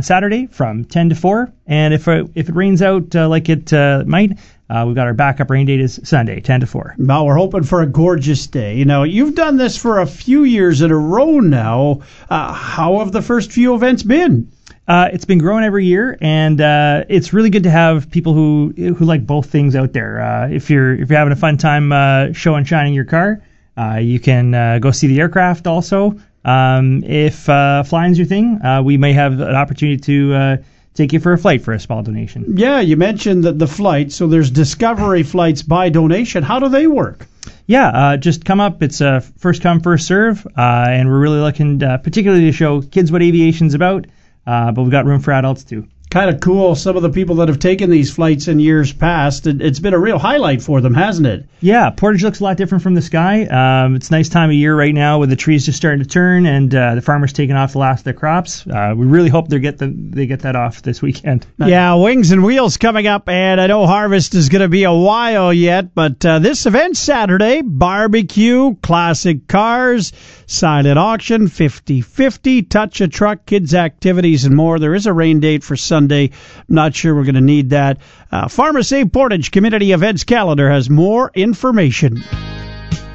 Saturday from 10 to 4. And if it rains out like it might, we've got our backup rain date is Sunday, 10 to 4. Well, we're hoping for a gorgeous day. You know, you've done this for a few years in a row now. How have the first few events been? It's been growing every year, and it's really good to have people who like both things out there. If you're having a fun time show and shining your car, you can go see the aircraft also. If flying's your thing, we may have an opportunity to take you for a flight for a small donation. Yeah, you mentioned the flight, so there's Discovery flights by donation. How do they work? Yeah, just come up. It's first come, first serve, and we're really looking particularly to show kids what aviation's about, but we've got room for adults too. Kind of cool. Some of the people that have taken these flights in years past, it's been a real highlight for them, hasn't it? Yeah, Portage looks a lot different from the sky. It's a nice time of year right now with the trees just starting to turn and the farmers taking off the last of their crops. We really hope they get that off this weekend. Yeah, Wings and Wheels coming up, and I know harvest is going to be a while yet, but this event Saturday, barbecue, classic cars, silent auction, 50-50, touch a truck, kids activities, and more. There is a rain date for Sunday. Not sure we're going to need that. Farmers Save Portage Community Events Calendar has more information.